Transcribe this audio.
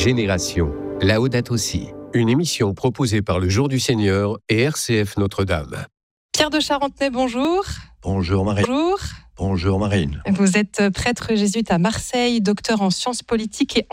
générations. Laudato Si, une émission proposée par le Jour du Seigneur et RCF Notre-Dame. Pierre de Charentenay, bonjour. Bonjour Marine. Bonjour. Bonjour Marine. Vous êtes prêtre jésuite à Marseille, docteur en sciences politiques et